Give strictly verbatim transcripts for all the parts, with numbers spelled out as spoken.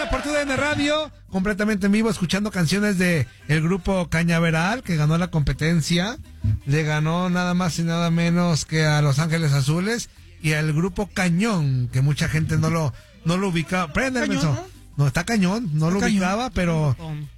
por tu D N Radio, completamente en vivo, escuchando canciones de el grupo Cañaveral, que ganó la competencia. Le ganó nada más y nada menos que a Los Ángeles Azules y al grupo Cañón, que mucha gente no lo, no lo ubicaba. Préndeme eso. ¿No? No, está cañón, no está lo cañón. ubicaba, pero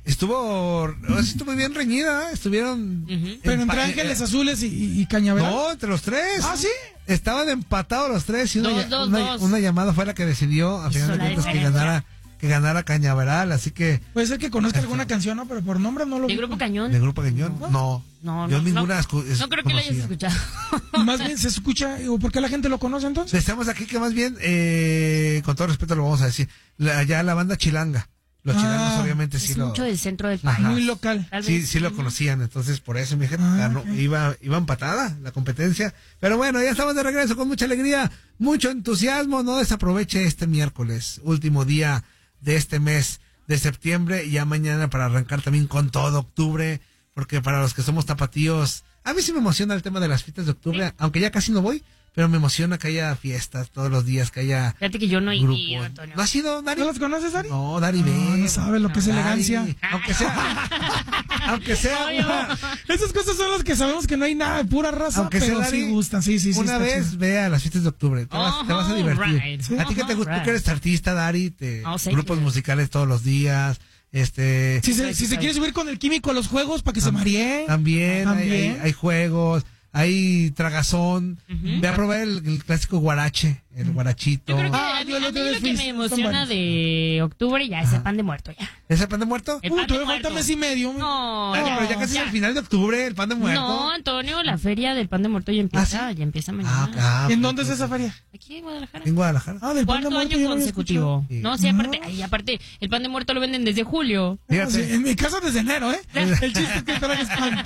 estuvo estuvo bien reñida, ¿eh? Estuvieron... Uh-huh. Pero entre Ángeles eh, Azules y, y Cañaveral. No, entre los tres. ¿Ah, sí? Estaban empatados los tres y una, dos, dos, una, dos. una llamada fue la que decidió, a final de cuentas, que ganara, que ganara Cañaveral, así que... Puede ser que conozca alguna canción, ¿no? Pero por nombre no lo ¿De Grupo Cañón? ¿De Grupo Cañón? No. No, no, yo no, ninguna no, escu- es no creo que lo hayas escuchado. Más bien se escucha, ¿o por qué la gente lo conoce entonces? Estamos aquí que más bien, eh, con todo respeto lo vamos a decir, la, ya la banda Chilanga. Los ah, chilangos obviamente sí es lo... mucho del centro del país. Muy local. Sí, sí lo conocían, entonces por eso mi gente ah, ganó, okay. iba, iba empatada la competencia. Pero bueno, ya estamos de regreso con mucha alegría, mucho entusiasmo. No desaproveche este miércoles, último día de este mes de septiembre, y ya mañana para arrancar también con todo octubre, porque para los que somos tapatíos, a mí sí me emociona el tema de las fiestas de octubre, sí. Aunque ya casi no voy. Pero me emociona que haya fiestas todos los días, que haya Fíjate que yo no he ido, Antonio. ¿No has ido, Dari? ¿No las conoces, Dari? No, Dari, ve. No, no sabes lo que no, es elegancia. Dari, aunque sea... aunque sea... Una, esas cosas son las que sabemos que no hay nada de pura raza, aunque pero sea, Dari, sí gustan, sí, sí, sí. Una vez chido. Ve a las fiestas de octubre, te, vas, oh, te vas a divertir. Right. ¿Sí? A ti que te gusta, right. Tú que eres artista, Dari, te, oh, grupos you. musicales todos los días... Este, si se, si se quiere subir con el químico a los juegos para que tam, se maree. También, también. Hay, hay, hay juegos... Hay tragazón, uh-huh. Ve a probar el, el clásico guarache, el guarachito. Yo creo que ah, a mí, a mí lo que me emociona de octubre ya es el pan de muerto, ya. ¿Es el pan de muerto? El uh, todavía falta mes y medio. No, no, pero ya casi ya. Es el final de octubre, el pan de muerto. No, Antonio, la feria del pan de muerto ya empieza, ¿Ah, sí? ya empieza mañana. Ah, ¿En dónde es esa feria? Aquí en Guadalajara. En Guadalajara. Ah, del Cuarto pan de muerto año consecutivo. Sí. No, sí, aparte, ay, aparte, el pan de muerto lo venden desde julio. Fíjate. En mi casa desde enero, ¿eh? El chiste es que traes pan.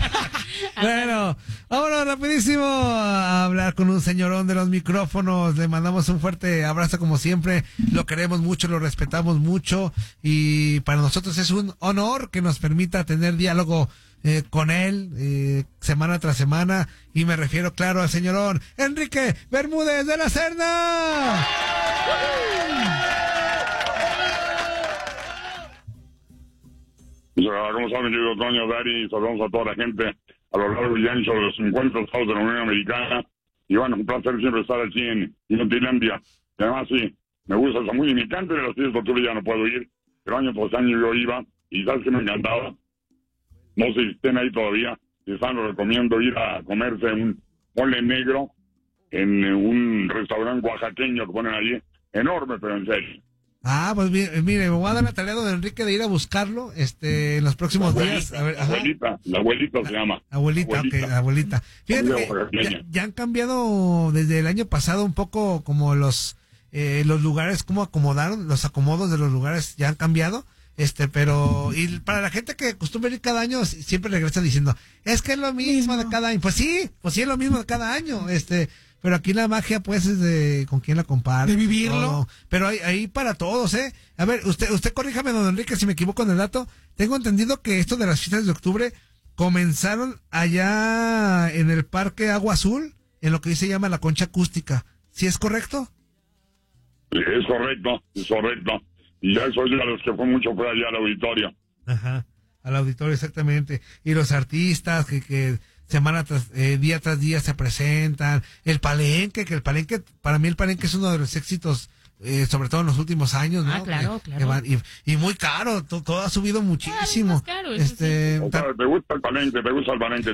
Bueno, vámonos rapidísimo a hablar con un señorón de los micrófonos. Le mandamos un fuerte abrazo como siempre. Lo queremos mucho, lo respetamos mucho y para nosotros es un honor que nos permita tener diálogo eh, con él eh, semana tras semana, y me refiero claro al señorón Enrique Bermúdez de la Serna. ¿Cómo está, mi querido Toño, Dari? Saludamos a toda la gente a lo largo y ancho de los cincuenta estados de la Unión Americana. Y bueno, un placer siempre estar aquí en Inutilandia. Y además, sí, me gusta, está muy limitante de las fiestas de octubre, ya no puedo ir. Pero año tras año yo iba, y sabes que me encantaba. No sé si estén ahí todavía. Si están, lo recomiendo ir a comerse un mole negro en un restaurante oaxaqueño que ponen allí. Enorme, pero en serio. Ah, pues mire, mire, me voy a dar la tarea de Enrique de ir a buscarlo este, en los próximos la días. A ver, la abuelita, la abuelita se llama. Abuelita, abuelita. ok, abuelita. Fíjate que ya, ya han cambiado desde el año pasado un poco como los eh, los lugares, cómo acomodaron, los acomodos de los lugares ya han cambiado. Este, pero, y para la gente que acostumbra ir cada año, siempre regresa diciendo, es que es lo mismo de cada año. Pues sí, pues sí es lo mismo de cada año, este, pero aquí la magia, pues, es de con quién la comparte. De vivirlo. Todo. Pero ahí, ahí para todos, ¿eh? A ver, usted, usted corríjame, don Enrique, si me equivoco en el dato. Tengo entendido que esto de las fiestas de octubre comenzaron allá en el Parque Agua Azul, en lo que se llama la Concha Acústica. ¿Sí es correcto? Es correcto, es correcto. Y ya eso ya los que fue mucho fue allá al auditorio. Ajá, al auditorio, exactamente. Y los artistas que, que semana tras, eh, día tras día se presentan. El palenque, que el palenque, para mí el palenque es uno de los éxitos, eh, sobre todo en los últimos años, ¿no? Ah, claro, que, claro. Que van, y, y muy caro, to, todo ha subido muchísimo. Ah, caro, este, o sea, te gusta el palenque, te gusta el palenque.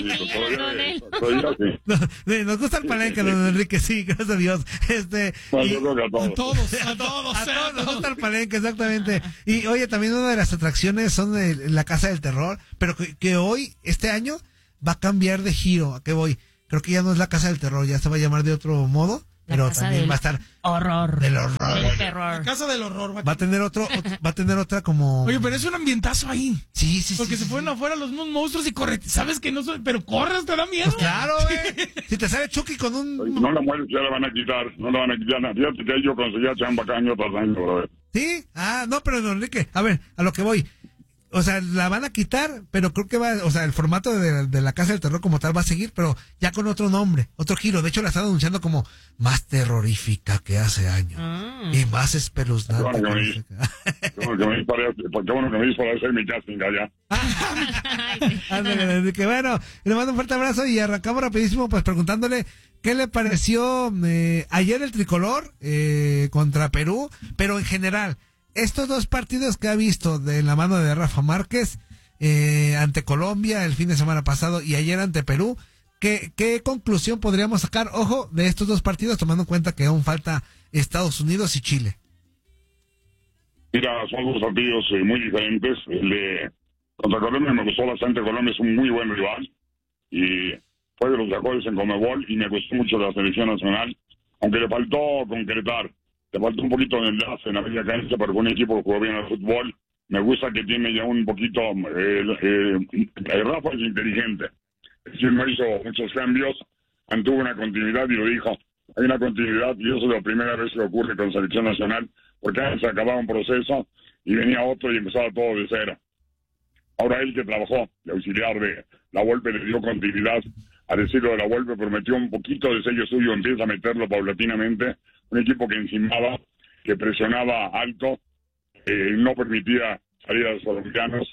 No, nos gusta el palenque, don Enrique, sí, gracias a Dios. Este, bueno, y, yo creo que a todos. A todos, a todos, a todos nos gusta el palenque, exactamente. Y oye, también una de las atracciones son de la Casa del Terror, pero que, que hoy, este año, va a cambiar de giro. ¿A qué voy? Creo que ya no es la Casa del Terror, ya se va a llamar de otro modo. Pero también va a estar horror, del horror, del terror. La casa del horror. Va, va a tener otro, otro, va a tener otra como. Oye, pero es un ambientazo ahí. Sí, sí, Porque sí. se sí, fueron sí. afuera los unos monstruos y corre. Sabes que no son, pero corres, te da miedo. Pues claro, güey. Si te sale Chucky con un. No la mueres, ya la van a quitar, no la van a quitar. Fíjate que yo conseguía chamba cada año tras año, brother. Sí, ah, no, pero don Enrique, a ver, a lo que voy. O sea, la van a quitar, pero creo que va, o sea, el formato de, de la Casa del Terror como tal va a seguir, pero ya con otro nombre, otro giro. De hecho, la están anunciando como más terrorífica que hace años. Mm. Y más espeluznante. Qué Bueno, que me disparé, porque bueno que me disparé a hacer mi casting allá. Ándale, que bueno, le mando un fuerte abrazo y arrancamos rapidísimo pues preguntándole qué le pareció eh, ayer el tricolor eh, contra Perú, pero en general, estos dos partidos que ha visto de la mano de Rafa Márquez, eh, ante Colombia el fin de semana pasado y ayer ante Perú, ¿qué, qué conclusión podríamos sacar, ojo, de estos dos partidos, tomando en cuenta que aún falta Estados Unidos y Chile? Mira, son dos partidos eh, muy diferentes. El de contra Colombia me gustó bastante. Colombia es un muy buen rival y fue de los mejores en Conmebol y me gustó mucho la selección nacional, aunque le faltó concretar, le faltó un poquito de enlace en la media cancha, pero fue un equipo que jugó bien al fútbol. Me gusta que tiene ya un poquito, eh, eh, eh, Rafa es inteligente, es decir, no hizo muchos cambios, mantuvo una continuidad y lo dijo, hay una continuidad y eso es la primera vez que ocurre con selección nacional, porque antes se acababa un proceso y venía otro y empezaba todo de cero. Ahora él que trabajó de auxiliar de La Volpe le dio continuidad, a decirlo de La Volpe prometió un poquito de sello suyo, empieza a meterlo paulatinamente, un equipo que encimaba, que presionaba alto, eh, no permitía salir a los colombianos,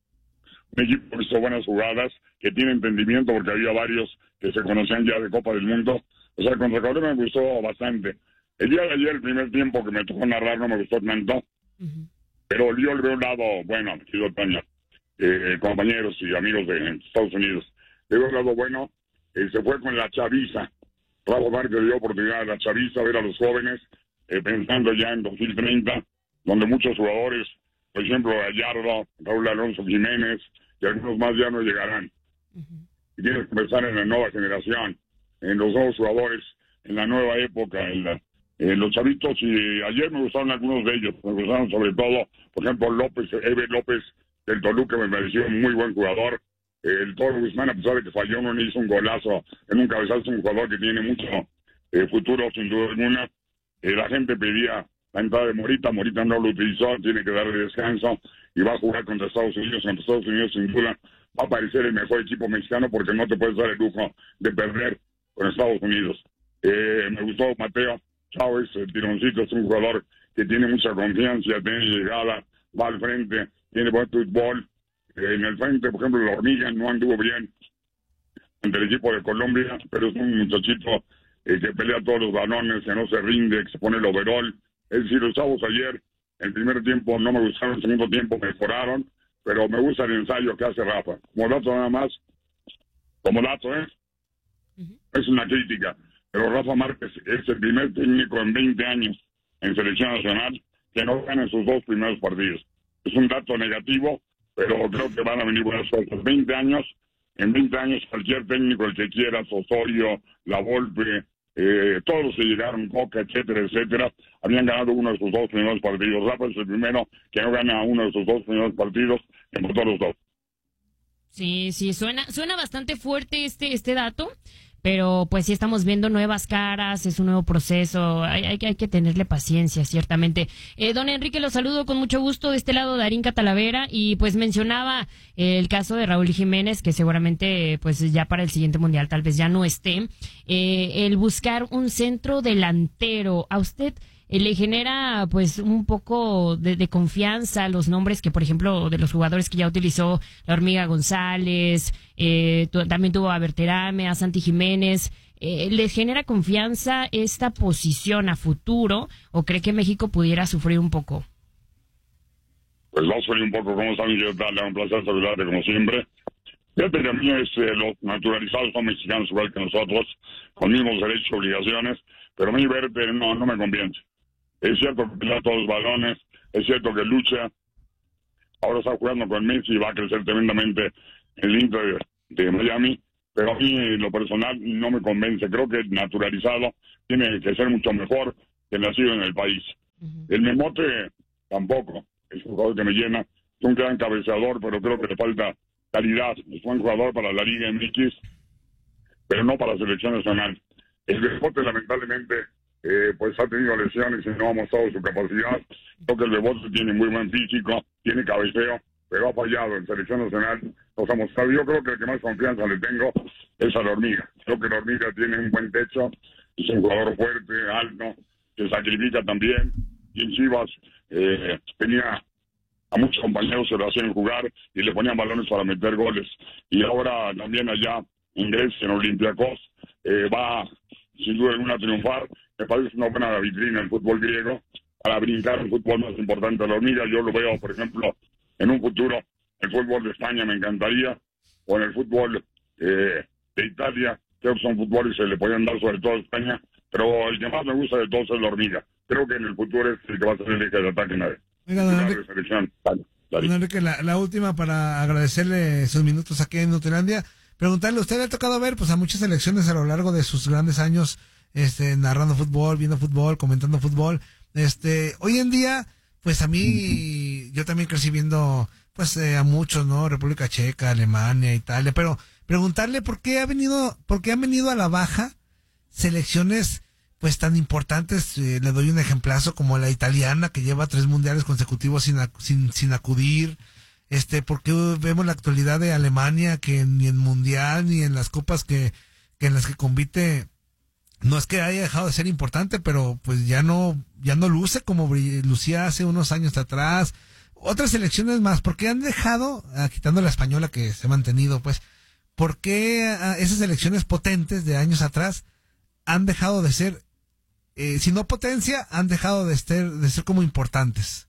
un equipo que hizo buenas jugadas, que tiene entendimiento porque había varios que se conocían ya de Copa del Mundo. O sea, contra Colombia me gustó bastante. El día de ayer, el primer tiempo que me tocó narrar, no me gustó tanto, uh-huh. Pero yo le veo un lado, bueno, querido Toño, eh, compañeros y amigos de Estados Unidos, le veo un lado bueno, eh, se fue con la chaviza. Rafa Márquez dio oportunidad a la chaviza, a ver a los jóvenes, eh, pensando ya en dos mil treinta, donde muchos jugadores, por ejemplo, Gallardo, Raúl Alonso Jiménez y algunos más ya no llegarán. Uh-huh. Y tienes que pensar en la nueva generación, en los nuevos jugadores, en la nueva época, en, la, en los chavitos. Y ayer me gustaron algunos de ellos, me gustaron sobre todo, por ejemplo, López, Eber López del Toluca me pareció un muy buen jugador. El Toro Guzmán, a pesar de que falló, no hizo un golazo en un cabezazo, un jugador que tiene mucho eh, futuro, sin duda alguna. Eh, la gente pedía la entrada de Morita, Morita no lo utilizó, tiene que darle descanso y va a jugar contra Estados Unidos. Contra Estados Unidos, sin duda, va a parecer el mejor equipo mexicano porque no te puedes dar el lujo de perder con Estados Unidos. Eh, me gustó Mateo Chávez, el tironcito, es un jugador que tiene mucha confianza, tiene llegada, va al frente, tiene buen fútbol. Eh, en el frente, por ejemplo, la Hormiga no anduvo bien ante el equipo de Colombia, pero es un muchachito eh, que pelea todos los balones, que no se rinde, que se pone el overall. Es decir, los chavos ayer, el primer tiempo no me gustaron, el segundo tiempo mejoraron, pero me gusta el ensayo que hace Rafa. Como dato nada más, como dato, ¿eh? Uh-huh. Es una crítica, pero Rafa Márquez es el primer técnico en veinte años en selección nacional que no gana en sus dos primeros partidos. Es un dato negativo, pero creo que van a venir buenas cosas. veinte años, en veinte años cualquier técnico, el que quiera, Osorio, La Volpe, eh, todos los que llegaron, Coca, etcétera, etcétera, habían ganado uno de sus dos primeros partidos. Rafa es el primero que no gana uno de sus dos primeros partidos, empató los dos. Sí, sí, suena, suena bastante fuerte este, este dato, pero pues sí estamos viendo nuevas caras, es un nuevo proceso, hay, hay, hay que tenerle paciencia, ciertamente. Eh, don Enrique, lo saludo con mucho gusto de este lado, Darín Catalavera, y pues mencionaba eh, el caso de Raúl Jiménez, que seguramente pues ya para el siguiente mundial tal vez ya no esté, eh, el buscar un centro delantero. ¿A usted eh, le genera pues un poco de, de confianza los nombres que, por ejemplo, de los jugadores que ya utilizó la Hormiga González, eh, tu, también tuvo a Berterame, a Santi Jiménez? Eh, ¿Le genera confianza esta posición a futuro o cree que México pudiera sufrir un poco? Pues va a sufrir un poco. ¿Cómo están? Yo darle un placer saludarte como siempre. Fíjate que a mí es, eh, los naturalizados son mexicanos igual que nosotros, con mismos derechos y obligaciones, pero a mí verte no, no me convence. Es cierto que pelea todos los balones, es cierto que lucha, ahora está jugando con Messi y va a crecer tremendamente el Inter de, de Miami, pero a mí en lo personal no me convence. Creo que el naturalizado tiene que ser mucho mejor que el nacido en el país. Uh-huh. El Memote tampoco, es un jugador que me llena, es un gran cabeceador, pero creo que le falta calidad. Es un jugador para la Liga M X, pero no para la selección nacional. El Bebote lamentablemente eh, pues ha tenido lesiones y no ha mostrado su capacidad. Creo que el Bebote tiene muy buen físico, tiene cabeceo, pero ha fallado en selección nacional. Nos ha mostrado. Yo creo que el que más confianza le tengo es a la Hormiga. Creo que la Hormiga tiene un buen techo, es un jugador fuerte, alto, que sacrifica también. Y en Chivas eh, tenía a muchos compañeros se lo hacían jugar y le ponían balones para meter goles. Y ahora también allá en Grecia, en Olympiacos, eh, va sin duda alguna a triunfar. Me parece una buena vitrina el fútbol griego para brincar el fútbol más importante de la hormiga. Yo lo veo, por ejemplo, en un futuro, el fútbol de España me encantaría, o en el fútbol eh, de Italia. Creo que son fútboles que se le podían dar sobre todo a España, pero el que más me gusta de todos es la hormiga. Creo que en el futuro es el que va a ser el eje de ataque. Nadie. Oiga, don Enrique, don Enrique la, la última para agradecerle sus minutos aquí en Nutilandia. Preguntarle, ¿usted le ha tocado ver pues a muchas selecciones a lo largo de sus grandes años este narrando fútbol, viendo fútbol, comentando fútbol? Este, hoy en día, pues a mí, yo también crecí viendo pues eh, a muchos, ¿no? República Checa, Alemania, Italia, pero preguntarle por qué ha venido, por qué han venido a la baja selecciones pues tan importantes. Eh, le doy un ejemplazo como la italiana, que lleva tres mundiales consecutivos sin, sin, sin acudir. Este, porque vemos la actualidad de Alemania, que ni en mundial ni en las copas que, que en las que compite, no es que haya dejado de ser importante, pero pues ya no, ya no luce como lucía hace unos años atrás. Otras selecciones más, porque han dejado, ah, quitando la española que se ha mantenido, pues, ¿por qué ah, esas selecciones potentes de años atrás han dejado de ser, eh, si no potencia, han dejado de ser, de ser como importantes?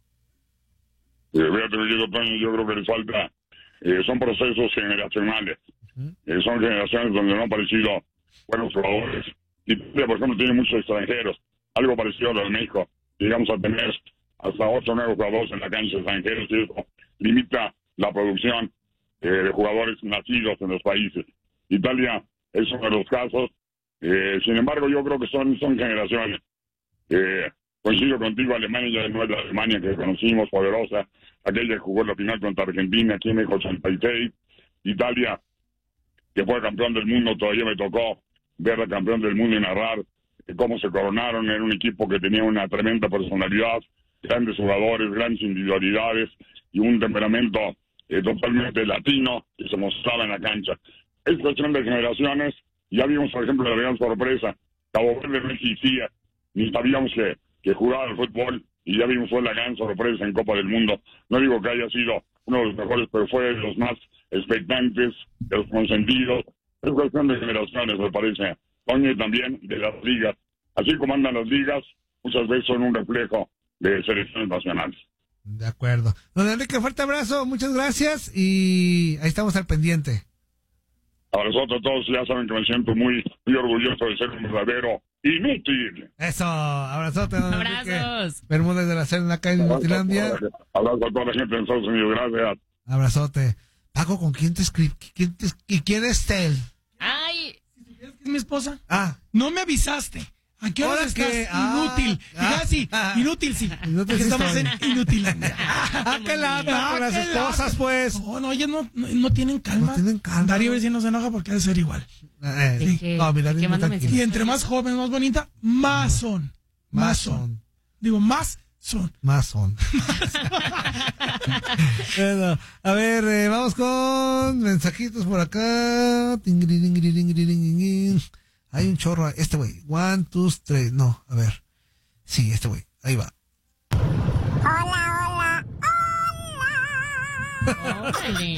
Eh, fíjate, Toño, yo creo que les falta, eh, son procesos generacionales, uh-huh. eh, son generaciones donde no han aparecido buenos jugadores. Italia, por ejemplo, tiene muchos extranjeros, algo parecido a lo de México. Llegamos a tener hasta ocho o nueve jugadores en la cancha extranjeros y eso limita la producción eh, de jugadores nacidos en los países. Italia es uno de los casos, eh, sin embargo yo creo que son, son generaciones. Eh, coincido contigo, Alemania ya no es la Alemania que conocimos, poderosa, aquella que jugó en la final contra Argentina aquí en el ochenta y seis. Italia, que fue campeón del mundo, todavía me tocó ver al campeón del mundo y narrar eh, cómo se coronaron. Era un equipo que tenía una tremenda personalidad, grandes jugadores, grandes individualidades y un temperamento eh, totalmente latino que se mostraba en la cancha. Es cuestión de generaciones. Ya vimos, por ejemplo, la gran sorpresa, Cabo Verde no existía, ni sabíamos que, que jugaba al fútbol, y ya vimos fue la gran sorpresa en Copa del Mundo. No digo que haya sido uno de los mejores, pero fue de los más expectantes, de los consentidos. Es cuestión de generaciones, me parece, Toño, y también de las ligas. Así como andan las ligas, muchas veces son un reflejo de selecciones nacionales. De acuerdo. Don Enrique, fuerte abrazo, muchas gracias, y ahí estamos al pendiente. A nosotros todos ya saben que me siento muy, muy orgulloso de ser un verdadero inútil. Eso, abrazote, don Abrazos. Enrique Bermúdez de la Serna, acá en Nutilandia. Abrazo a toda la gente en Estados Unidos, gracias. Abrazote. Paco, ¿con quién te escribí? ¿Quién te... ¿Y quién es Tel? Ay, ¿Es mi esposa? Ah. No me avisaste. ¿A qué hora estás? Que, ah, inútil. Ah, ah, sí, ah, inútil, sí. Inútil, sí estamos en Inutilandia. Ah, qué lata Ah, con las qué esposas, lata. pues. No, no, ellos no, no, no tienen calma. No tienen calma. Darío a ver si no se enoja porque debe ser igual. Eh, ¿De sí. qué? No, mira, ¿Qué muy manda tranquilo. Y entre más joven, más bonita, más son. Más, Más son. son. Digo, más son. Más son. Bueno, a ver, eh, vamos con mensajitos por acá. Tingiriringiriringiriringin. Hay un chorro. Este güey. One, two, three. No, a ver. Sí, este güey. Ahí va. Hola, hola, hola. órale.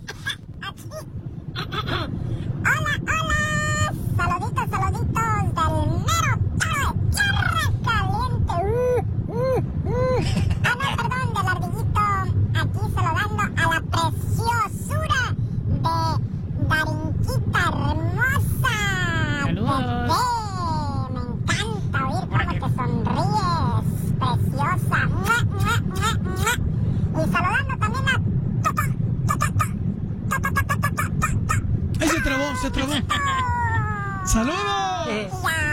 Hola, hola. Saluditos, saluditos del mero toro de Tierra Caliente. Uh, uh, uh. Ah, no, perdón, del ardillito. Aquí saludando a la preciosura de Darinquita hermosa. Saludos. Bebé. Me encanta oír cómo te sonríes. Preciosa. Mua, mua, mua, mua. Y saludando también a Toto, Toto, Toto, Toto, Toto, Toto, Toto. ¡Ay, se trabó, se trabó! ¡Saludos!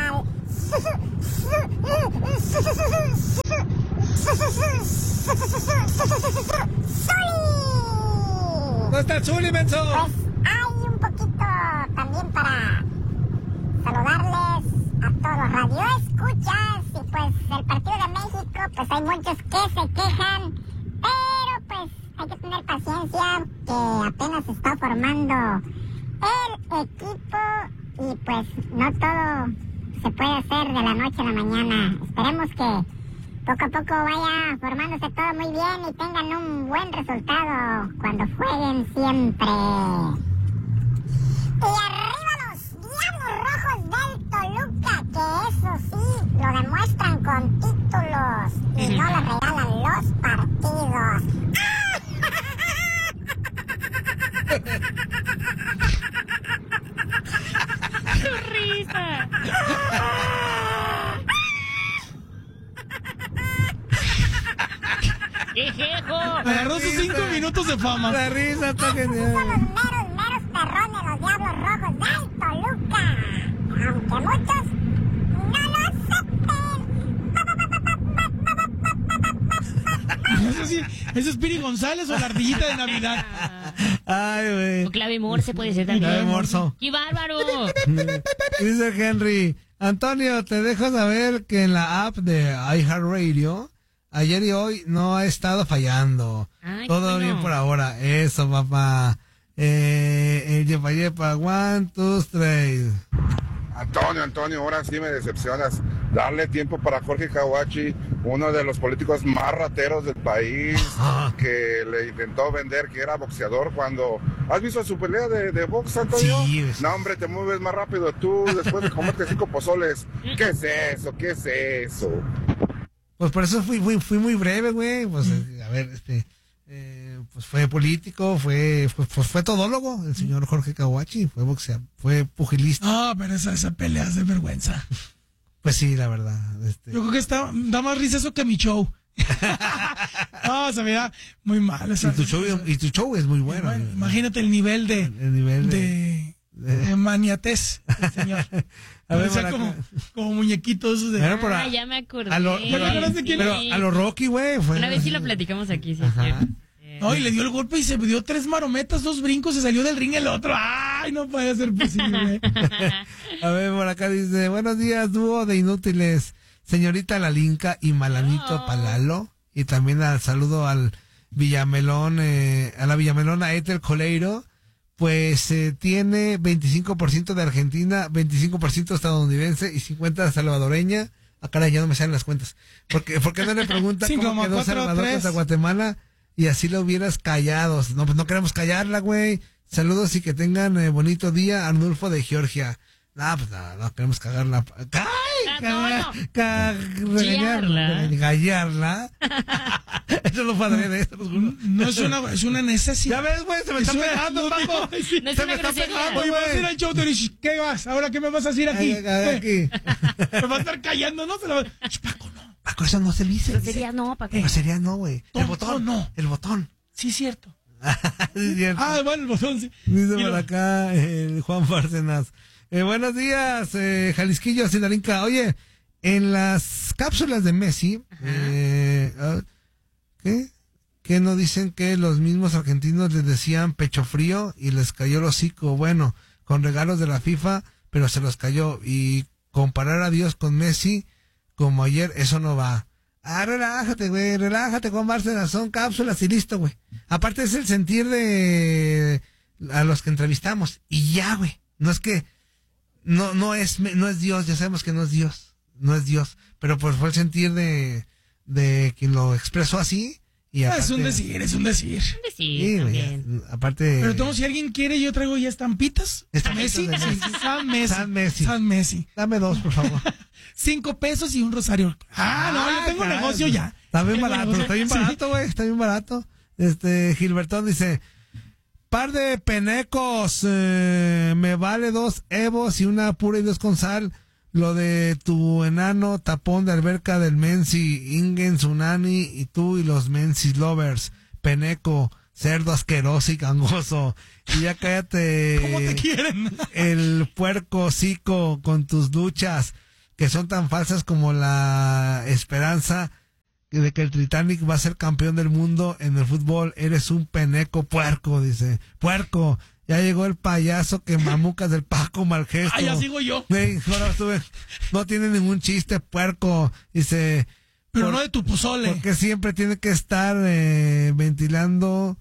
¿Dónde está el Zuli, menso? Pues hay un poquito también para saludarles a todos radioescuchas. Y pues el partido de México, pues hay muchos que se quejan, pero pues hay que tener paciencia, que apenas se está formando el equipo y pues no todo se puede hacer de la noche a la mañana. Esperemos que poco a poco vaya formándose todo muy bien y tengan un buen resultado cuando jueguen siempre. Y arriba los Diablos Rojos del Toluca, que eso sí, lo demuestran con títulos y no les regalan los partidos. ¡Qué risa! ¡Quejejo! Agarró sus cinco minutos de fama. La risa está Son genial. los meros, meros perrones, los Diablos Rojos del Toluca. Aunque muchos no lo acepten. Eso sí, ¿eso es Piri González o la ardillita de Navidad? Ay, güey. O clave morse puede ser también. Clave morso. ¡Qué bárbaro! Dice Henry, Antonio, te dejo saber que en la app de iHeartRadio, ayer y hoy no ha estado fallando. Ay, Todo bueno. bien por ahora. Eso, papá. Eh, el yepa yepa, one, two, three. Antonio, Antonio, ahora sí me decepcionas. Darle tiempo para Jorge Kawachi, uno de los políticos más rateros del país, que le intentó vender que era boxeador cuando... ¿Has visto su pelea de, de box, Antonio? Sí, es- No, hombre, te mueves más rápido tú después de comerte cinco pozoles. ¿Qué es eso? ¿Qué es eso? Pues por eso fui, fui, fui muy breve, güey. Pues, eh, a ver, este... eh, pues fue político, fue, fue, pues fue todólogo, el señor Jorge Kawachi, fue boxeador, fue pugilista. No, pero esa, esa pelea es de vergüenza. Pues sí, la verdad. Este, Yo creo que está, da más risa eso que mi show. No, se veía muy mal. Esa, y, tu show, y tu show es muy bueno. bueno, güey. imagínate el nivel de, El nivel de, de- de maniatez, del señor. A ver, O sea, por acá. como, como muñequitos de... Pero por Ah, a- ya me acordé. A lo, ¿Te acuerdas de quién? pero a lo Rocky, güey. fue- Una vez sí lo platicamos aquí, sí, es Ajá. cierto. No, y le dio el golpe y se dio tres marometas, dos brincos, se salió del ring el otro. ¡Ay, no puede ser posible! A ver, por acá dice, buenos días, dúo de inútiles, señorita Lalinka y Malanito Oh. Palalo. Y también al saludo al Villamelón, eh, a la Villamelona Ethel Coleiro. Pues eh, tiene veinticinco por ciento de Argentina, veinticinco por ciento estadounidense y cincuenta por ciento salvadoreña. Ah, caray, ya no me salen las cuentas. ¿Por qué, ¿por qué no le pregunta Cinco cómo más quedó cuatro, Salvador tres. contra Guatemala? Y así lo hubieras callado. No, pues no queremos callarla, güey. Saludos y que tengan eh, bonito día, Arnulfo de Georgia. No, pues no, no queremos cagarla. ¡Ay! Ah, Cagar, ca- Gallarla. regañarla. Gallarla. Eso lo padre de esto, los juro. No es una, es una necesidad. Ya ves, güey, se me Es está una- pegando, Paco. Ay, sí. No es Se una me está grosería. pegando, Oye, vas a ir güey. al show, Torish. ¿Qué vas? ¿Ahora qué me vas a decir aquí? Ay, ay, aquí. Me va a estar callando, ¿no? Se la va- Ch, Paco, no. Paco, eso no se dice. Grosería no, Paco. Grosería no, güey. El Tonto, botón. no. El botón. Sí, es cierto. Sí, es cierto. Ah, bueno, el botón, sí. Dice Y por lo- acá el Juan Bárcenas. Eh, buenos días, eh, Jalisquillo, Sinarinca. Oye, en las cápsulas de Messi, eh, ah, ¿qué? ¿Qué no dicen que los mismos argentinos les decían pecho frío y les cayó el hocico? Bueno, con regalos de la FIFA, pero se los cayó. Y comparar a Dios con Messi, como ayer, eso no va. Ah, relájate, güey, relájate, Juan Bárcenas, son cápsulas y listo, güey. Aparte es el sentir de a los que entrevistamos. Y ya, güey. No es que, no, no es, no es Dios, ya sabemos que no es Dios, no es Dios. Pero pues fue el sentir de, de quien lo expresó así. Y Ah, aparte, es un decir, es un decir. Sí, Sí, güey, también. aparte. Pero todos, si alguien quiere, yo traigo ya estampitas. Estampitas Messi, de Messi. sí, San Messi. San Messi. San Messi. Dame dos, por favor. Cinco pesos y un rosario. Ah, no, yo tengo caray. negocio ya. Está bien Tengo barato, negocio. está bien Sí. barato, güey, está bien barato. Este, Gilbertón dice, par de penecos, eh, me vale dos evos y una pura y dos con sal. Lo de tu enano tapón de alberca del Mensi, Ingen, Tsunami y tú y los Mensi lovers. Peneco, cerdo asqueroso y gangoso. Y ya cállate. ¿Cómo te quieren? El puerco hocico con tus luchas que son tan falsas como la esperanza de que el Titanic va a ser campeón del mundo en el fútbol. Eres un peneco puerco, dice. Puerco. Ya llegó el payaso que mamucas del Paco Malgesto. Ah, ya sigo yo. Güey, ahora estuve- no tiene ningún chiste, puerco. Dice, Pero por- no de tu pozole. porque siempre tiene que estar eh, ventilando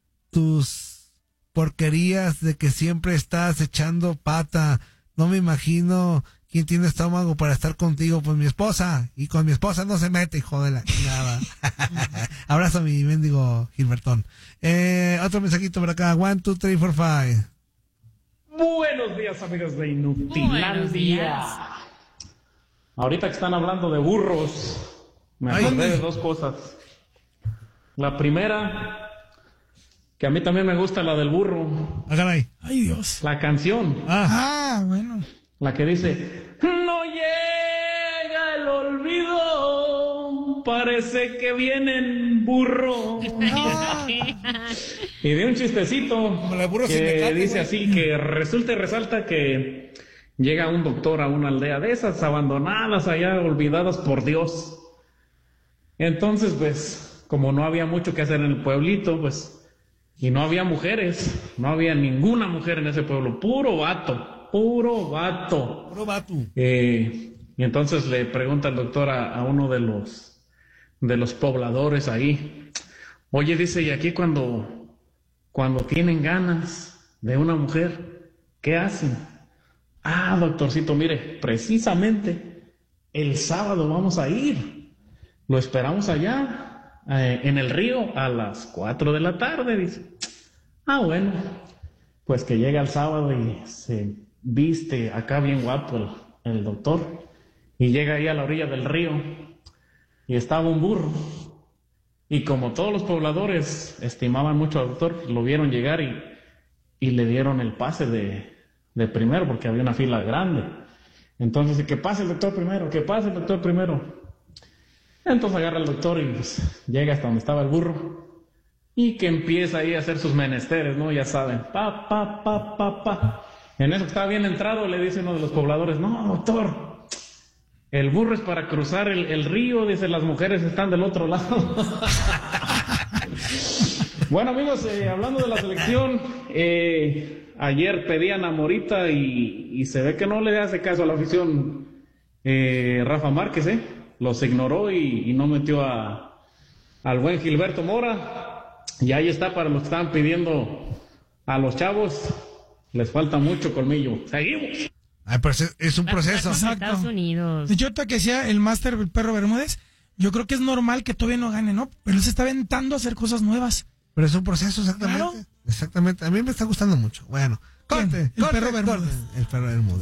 tus porquerías de que siempre estás echando pata. No me imagino ¿quién tiene estómago para estar contigo? Pues mi esposa. Y con mi esposa no se mete, hijo de la nada. Abrazo a mi mendigo Gilbertón. Eh, otro mensajito por acá. One, two, three, four, five. Buenos días, amigos de Inutilandia. Buenos días. Ahorita que están hablando de burros, me Ay, acordé ay. de dos cosas. La primera, que a mí también me gusta la del burro, Ah, caray. Ay, Dios. la canción, Ah, Ah, bueno. la que dice, no llega el olvido, parece que viene en burro. Y de un chistecito la de burro sin que mecate, dice güey. así, que resulta y resalta que llega un doctor a una aldea de esas abandonadas allá, olvidadas por Dios. Entonces, pues, como no había mucho que hacer en el pueblito, pues, y no había mujeres, no había ninguna mujer en ese pueblo, puro vato, puro vato. puro vato. Eh, y entonces le pregunta el doctor a, a uno de los, de los pobladores ahí, oye, dice, y aquí cuando, cuando tienen ganas de una mujer, ¿qué hacen? Ah, doctorcito, mire, precisamente el sábado vamos a ir. Lo esperamos allá, eh, en el río, a las cuatro de la tarde, dice. Ah, bueno, pues que llega el sábado y se viste acá bien guapo el, el doctor. Y llega ahí a la orilla del río y estaba un burro. Y como todos los pobladores estimaban mucho al doctor, lo vieron llegar y, y le dieron el pase de, de primero, porque había una fila grande. Entonces, que pase el doctor primero, que pase el doctor primero. Entonces agarra el doctor y pues, llega hasta donde estaba el burro y que empieza ahí a hacer sus menesteres, ¿no? Ya saben, pa, pa, pa, pa, pa. En eso que estaba bien entrado, le dice uno de los pobladores, no, doctor, el burro es para cruzar el, el río, dice, las mujeres están del otro lado. Bueno, amigos, eh, hablando de la selección, eh, ayer pedían a Morita y, y se ve que no le hace caso a la afición eh, Rafa Márquez, ¿eh? Los ignoró y, y no metió a, al buen Gilberto Mora. Y ahí está para los que estaban pidiendo a los chavos. Les falta mucho colmillo. Seguimos. Ay, pero es, es un proceso. Exacto. Estados Unidos. De hecho, ahorita que decía el máster, el perro Bermúdez, yo creo que es normal que todavía no gane, ¿no? Pero él se está aventando a hacer cosas nuevas. Pero es un proceso, exactamente. Claro. Exactamente. A mí me está gustando mucho. Bueno, corte. ¿Quién? El corte, perro Bermúdez. corte. El perro Bermúdez.